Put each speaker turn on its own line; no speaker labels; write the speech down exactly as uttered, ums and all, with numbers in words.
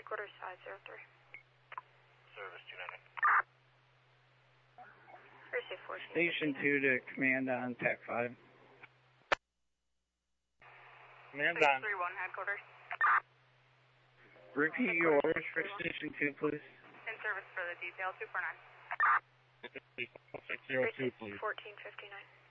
Headquarters five zero three.
Service two ninety.
Receive fourteen.
Station two to command on T A C five.
Command on.
three one headquarters.
Repeat your orders for Station two, please.
In service for the detail two four nine.
six zero two, please.
fourteen fifty-nine.